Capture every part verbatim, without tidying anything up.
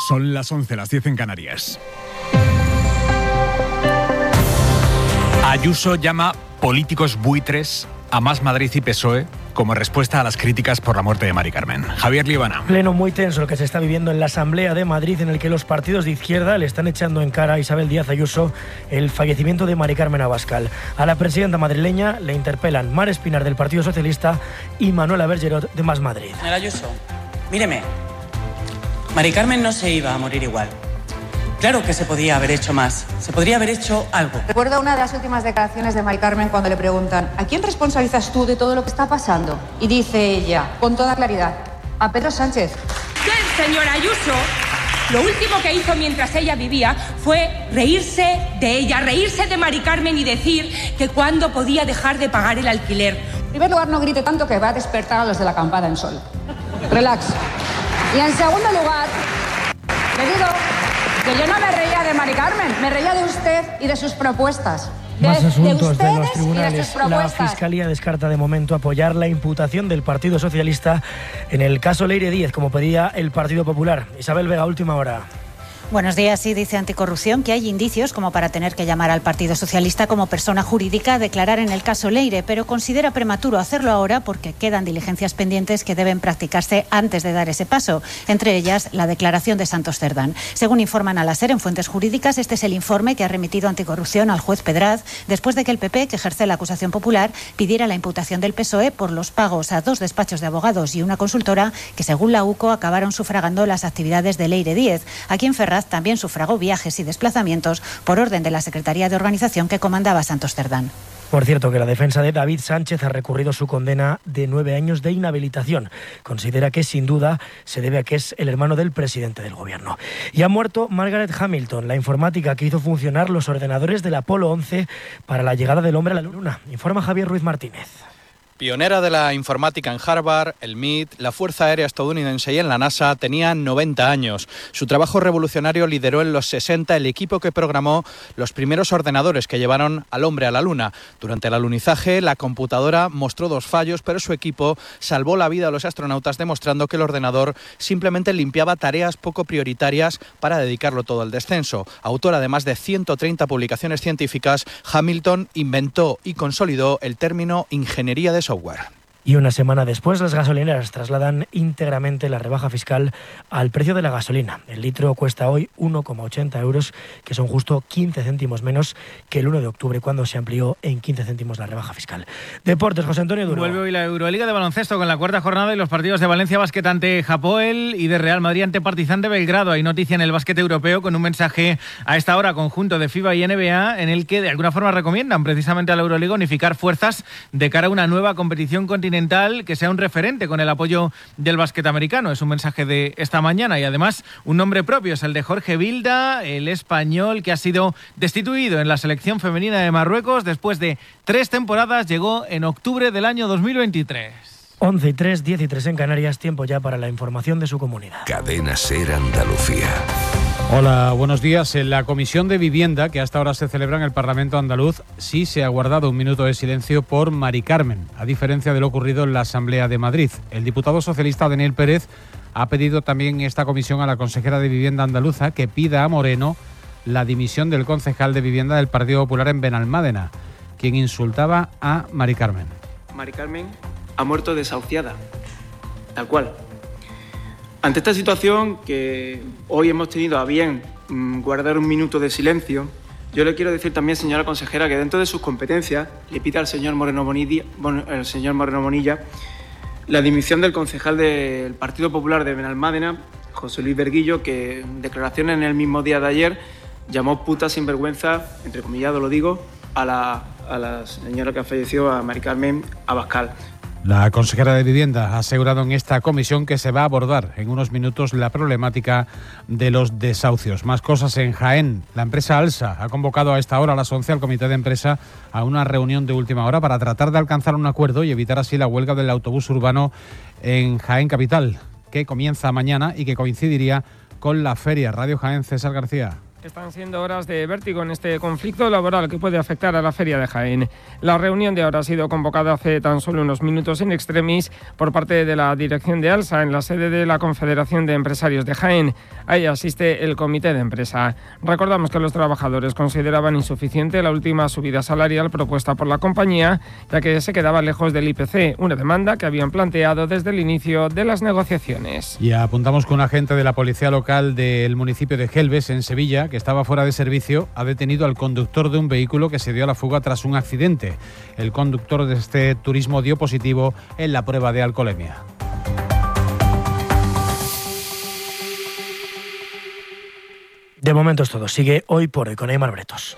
Son las once, las diez en Canarias. Ayuso llama políticos buitres a Más Madrid y P S O E como respuesta a las críticas por la muerte de Mari Carmen. Javier Líbana. Pleno muy tenso el que se está viviendo en la Asamblea de Madrid, en el que los partidos de izquierda le están echando en cara a Isabel Díaz Ayuso el fallecimiento de Mari Carmen Abascal. A la presidenta madrileña le interpelan Mar Espinar del Partido Socialista y Manuela Bergerot de Más Madrid. Señora Ayuso, míreme, Mari Carmen no se iba a morir igual. Claro que se podía haber hecho más, se podría haber hecho algo. Recuerdo una de las últimas declaraciones de Mari Carmen cuando le preguntan ¿a quién responsabilizas tú de todo lo que está pasando? Y dice ella, con toda claridad, a Pedro Sánchez. Usted, señora Ayuso, lo último que hizo mientras ella vivía fue reírse de ella, reírse de Mari Carmen y decir que cuándo podía dejar de pagar el alquiler. En primer lugar, no grite tanto que va a despertar a los de la acampada en Sol. Relax. Y en segundo lugar, le digo que yo no me reía de Mari Carmen, me reía de usted y de sus propuestas. De, Más asuntos de, de los tribunales. De la Fiscalía descarta de momento apoyar la imputación del Partido Socialista en el caso Leire Díez, como pedía el Partido Popular. Isabel Vega, última hora. Buenos días. Sí, dice Anticorrupción que hay indicios como para tener que llamar al Partido Socialista como persona jurídica a declarar en el caso Leire, pero considera prematuro hacerlo ahora porque quedan diligencias pendientes que deben practicarse antes de dar ese paso, entre ellas la declaración de Santos Cerdán. Según informan a la SER en fuentes jurídicas, este es el informe que ha remitido Anticorrupción al juez Pedraz después de que el P P, que ejerce la acusación popular, pidiera la imputación del P S O E por los pagos a dos despachos de abogados y una consultora que, según la U C O, acabaron sufragando las actividades de Leire Díez. Aquí en Ferraz también sufragó viajes y desplazamientos por orden de la Secretaría de Organización que comandaba Santos Cerdán. Por cierto, que la defensa de David Sánchez ha recurrido su condena de nueve años de inhabilitación. Considera que, sin duda, se debe a que es el hermano del presidente del gobierno. Y ha muerto Margaret Hamilton, la informática que hizo funcionar los ordenadores del Apolo once para la llegada del hombre a la Luna. Informa Javier Ruiz Martínez. Pionera de la informática en Harvard, el M I T, la Fuerza Aérea Estadounidense y en la NASA, tenía noventa años. Su trabajo revolucionario lideró en los sesenta el equipo que programó los primeros ordenadores que llevaron al hombre a la Luna. Durante el alunizaje, la computadora mostró dos fallos, pero su equipo salvó la vida a los astronautas, demostrando que el ordenador simplemente limpiaba tareas poco prioritarias para dedicarlo todo al descenso. Autora de más de ciento treinta publicaciones científicas, Hamilton inventó y consolidó el término ingeniería de software. Y una semana después, las gasolineras trasladan íntegramente la rebaja fiscal al precio de la gasolina. El litro cuesta hoy uno coma ochenta euros, que son justo quince céntimos menos que el uno de octubre, cuando se amplió en quince céntimos la rebaja fiscal. Deportes, José Antonio Duro. Vuelve hoy la Euroliga de baloncesto con la cuarta jornada y los partidos de Valencia Basket ante Hapoel y de Real Madrid ante Partizan de Belgrado. Hay noticia en el básquet europeo con un mensaje a esta hora conjunto de FIBA y N B A en el que de alguna forma recomiendan precisamente a la Euroliga unificar fuerzas de cara a una nueva competición continental que sea un referente con el apoyo del básquet americano. Es un mensaje de esta mañana y además un nombre propio, es el de Jorge Vilda, el español que ha sido destituido en la selección femenina de Marruecos después de tres temporadas. Llegó en octubre del año dos mil veintitrés. once y tres, diez y tres en Canarias, tiempo ya para la información de su comunidad. Cadena SER Andalucía. Hola, buenos días. En la Comisión de Vivienda, que hasta ahora se celebra en el Parlamento andaluz, sí se ha guardado un minuto de silencio por Mari Carmen, a diferencia de lo ocurrido en la Asamblea de Madrid. El diputado socialista Daniel Pérez ha pedido también en esta comisión a la consejera de Vivienda andaluza que pida a Moreno la dimisión del concejal de Vivienda del Partido Popular en Benalmádena, quien insultaba a Mari Carmen. Mari Carmen ha muerto desahuciada, tal cual. Ante esta situación que hoy hemos tenido a bien mmm, guardar un minuto de silencio, yo le quiero decir también, señora consejera, que dentro de sus competencias le pida al señor Moreno Bonilla, bon, el señor Moreno Bonilla la dimisión del concejal del Partido Popular de Benalmádena, José Luis Berguillo, que en declaraciones en el mismo día de ayer llamó puta sinvergüenza, entrecomillado lo digo, a la, a la señora que ha fallecido, a Mari Carmen Abascal. La consejera de Vivienda ha asegurado en esta comisión que se va a abordar en unos minutos la problemática de los desahucios. Más cosas en Jaén. La empresa Alsa ha convocado a esta hora a las once al comité de empresa a una reunión de última hora para tratar de alcanzar un acuerdo y evitar así la huelga del autobús urbano en Jaén Capital, que comienza mañana y que coincidiría con la feria. Radio Jaén, César García. Están siendo horas de vértigo en este conflicto laboral que puede afectar a la Feria de Jaén. La reunión de ahora ha sido convocada hace tan solo unos minutos in extremis por parte de la dirección de ALSA en la sede de la Confederación de Empresarios de Jaén. Ahí asiste el comité de empresa. Recordamos que los trabajadores consideraban insuficiente la última subida salarial propuesta por la compañía, ya que se quedaba lejos del I P C, una demanda que habían planteado desde el inicio de las negociaciones. Y apuntamos que un agente de la policía local del municipio de Gelbes, en Sevilla, que estaba fuera de servicio, ha detenido al conductor de un vehículo que se dio a la fuga tras un accidente. El conductor de este turismo dio positivo en la prueba de alcoholemia. De momento es todo. Sigue Hoy por Hoy con Aimar Bretos.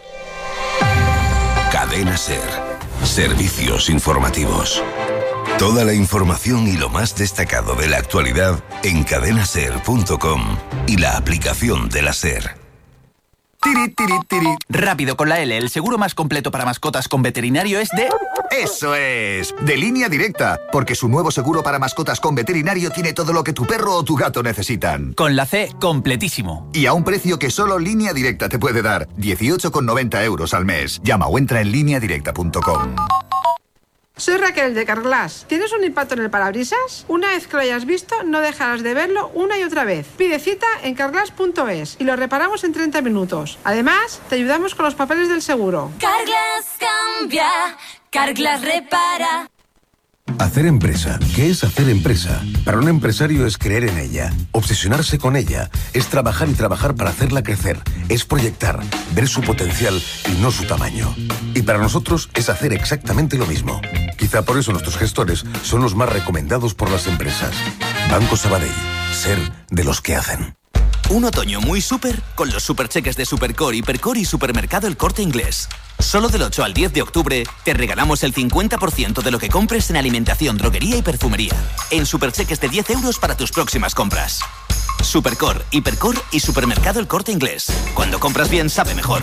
Cadena SER. Servicios informativos. Toda la información y lo más destacado de la actualidad en cadena ser punto com y la aplicación de la SER. Tiri, tiri, tiri. Rápido con la L, el seguro más completo para mascotas con veterinario es de... ¡Eso es! De Línea Directa, porque su nuevo seguro para mascotas con veterinario tiene todo lo que tu perro o tu gato necesitan. Con la C, completísimo. Y a un precio que solo Línea Directa te puede dar, dieciocho con noventa euros al mes. Llama o entra en línea directa punto com. Soy Raquel de Carglass. ¿Tienes un impacto en el parabrisas? Una vez que lo hayas visto, no dejarás de verlo una y otra vez. Pide cita en carglass punto es y lo reparamos en treinta minutos. Además, te ayudamos con los papeles del seguro. Carglass cambia, Carglass repara. Hacer empresa. ¿Qué es hacer empresa? Para un empresario es creer en ella, obsesionarse con ella, es trabajar y trabajar para hacerla crecer, es proyectar, ver su potencial y no su tamaño. Y para nosotros es hacer exactamente lo mismo. Quizá por eso nuestros gestores son los más recomendados por las empresas. Banco Sabadell. Ser de los que hacen. Un otoño muy súper con los supercheques de Supercor, Hipercor y Supermercado El Corte Inglés. Solo del ocho al diez de octubre te regalamos el cincuenta por ciento de lo que compres en alimentación, droguería y perfumería. En supercheques de diez euros para tus próximas compras. Supercor, Hipercor y Supermercado El Corte Inglés. Cuando compras bien, sabe mejor.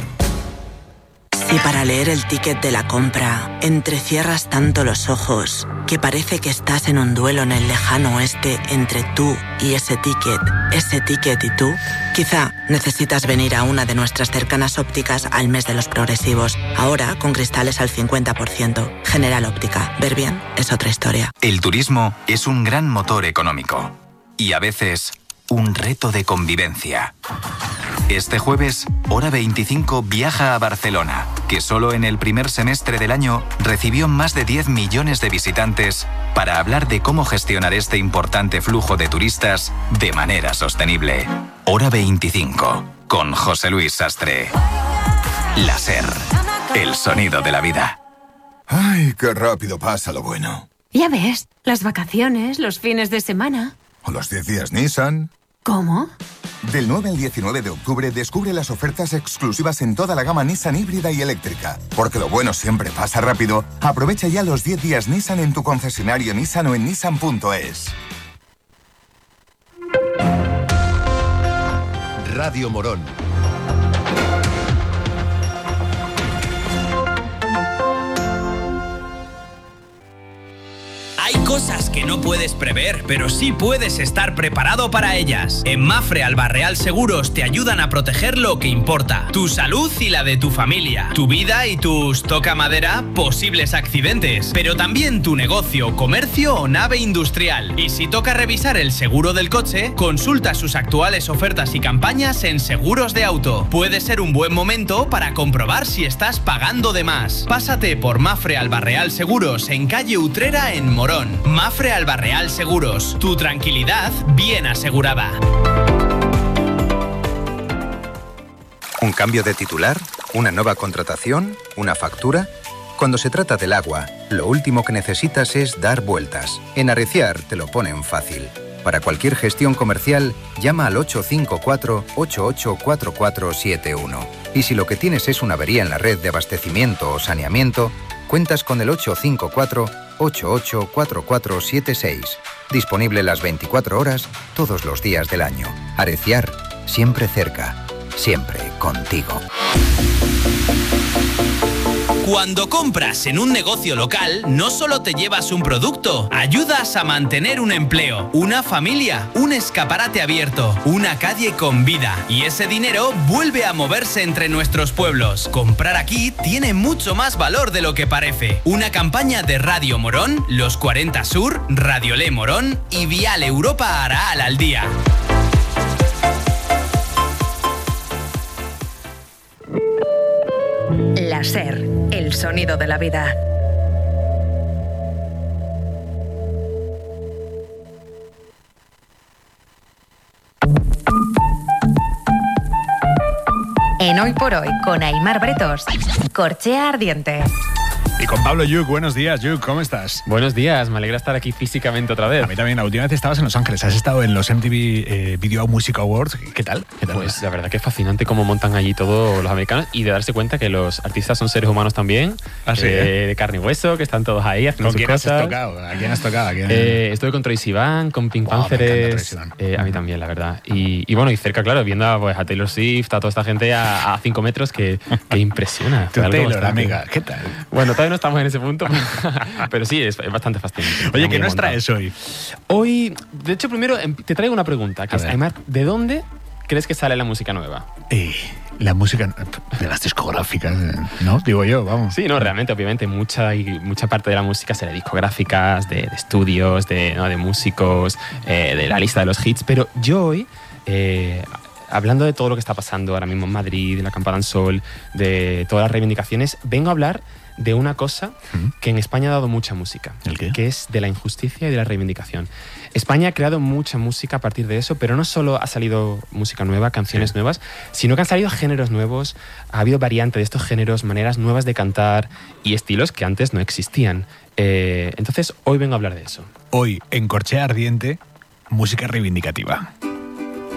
Si para leer el ticket de la compra entrecierras tanto los ojos que parece que estás en un duelo en el lejano oeste entre tú y ese ticket, ese ticket y tú, quizá necesitas venir a una de nuestras cercanas ópticas al mes de los progresivos. Ahora con cristales al cincuenta por ciento. General Óptica. Ver bien es otra historia. El turismo es un gran motor económico y a veces un reto de convivencia. Este jueves, Hora veinticinco viaja a Barcelona, que solo en el primer semestre del año recibió más de diez millones de visitantes para hablar de cómo gestionar este importante flujo de turistas de manera sostenible. Hora veinticinco, con José Luis Sastre. La SER, el sonido de la vida. Ay, qué rápido pasa lo bueno. Ya ves, las vacaciones, los fines de semana. O los diez días Nissan. ¿Cómo? Del nueve al diecinueve de octubre descubre las ofertas exclusivas en toda la gama Nissan híbrida y eléctrica. Porque lo bueno siempre pasa rápido. Aprovecha ya los diez días Nissan en tu concesionario Nissan o en nissan punto es. Radio Morón. Hay cosas que no puedes prever, pero sí puedes estar preparado para ellas. En Mapfre Alba Real Seguros te ayudan a proteger lo que importa: tu salud y la de tu familia, tu vida y tus, toca madera, posibles accidentes, pero también tu negocio, comercio o nave industrial. Y si toca revisar el seguro del coche, consulta sus actuales ofertas y campañas en Seguros de Auto. Puede ser un buen momento para comprobar si estás pagando de más. Pásate por Mapfre Alba Real Seguros en calle Utrera en Morón. Mapfre Alba Real Seguros, tu tranquilidad bien asegurada. ¿Un cambio de titular? ¿Una nueva contratación? ¿Una factura? Cuando se trata del agua, lo último que necesitas es dar vueltas. En Arreciar te lo ponen fácil. Para cualquier gestión comercial, llama al ocho cinco cuatro, ocho ocho cuatro cuatro siete uno. Y si lo que tienes es una avería en la red de abastecimiento o saneamiento, cuentas con el ocho cinco cuatro, ocho ocho cuatro cuatro siete seis. Disponible las veinticuatro horas, todos los días del año. Arreciar, siempre cerca, siempre contigo. Cuando compras en un negocio local, no solo te llevas un producto, ayudas a mantener un empleo, una familia, un escaparate abierto, una calle con vida. Y ese dinero vuelve a moverse entre nuestros pueblos. Comprar aquí tiene mucho más valor de lo que parece. Una campaña de Radio Morón, Los cuarenta Sur, Radio Le Morón y Vial Europa Araal al día. La SER, el sonido de la vida. En Hoy por Hoy, con Aimar Bretos, Corchea Ardiente. Y con Pablo Yuk. Buenos días, Yuk, ¿cómo estás? Buenos días, me alegra estar aquí físicamente otra vez. A mí también, la última vez estabas en Los Ángeles, has estado en los M T V eh, Video Music Awards. ¿Qué tal? ¿Qué tal? Pues la verdad que es fascinante cómo montan allí todos los americanos y de darse cuenta que los artistas son seres humanos también, ¿Ah, sí, eh, eh? de carne y hueso, que están todos ahí haciendo sus cosas. ¿Con quién has tocado? ¿A quién has tocado? ¿A quién? Eh, estuve con Troye Sivan, con Pink Wow, Panthers, eh, a mí también, la verdad. Y, y bueno, y cerca, claro, viendo a, pues, a Taylor Swift, a toda esta gente a, a cinco metros que, que impresiona. Tu Taylor, bastante... amiga, ¿qué tal? Bueno, todavía no estamos en ese punto, pero sí, es, es bastante fascinante. Oye, ¿qué nos traes hoy? Hoy, de hecho, primero te traigo una pregunta, que a es, Aimar, ¿de dónde crees que sale la música nueva? Eh, la música de las discográficas, ¿no? Digo yo, vamos. Sí, no, realmente, obviamente, mucha, y mucha parte de la música será de discográficas, de, de estudios, de, ¿no? de músicos, eh, de la lista de los hits, pero yo hoy... Eh, hablando de todo lo que está pasando ahora mismo en Madrid, de la Campa Dancehall, de todas las reivindicaciones, vengo a hablar de una cosa que en España ha dado mucha música, ¿El qué? que es de la injusticia y de la reivindicación. España ha creado mucha música a partir de eso, pero no solo ha salido música nueva, canciones sí. nuevas, sino que han salido géneros nuevos, ha habido variante de estos géneros, maneras nuevas de cantar y estilos que antes no existían. Eh, entonces, hoy vengo a hablar de eso. Hoy, en Corchea Ardiente, música reivindicativa.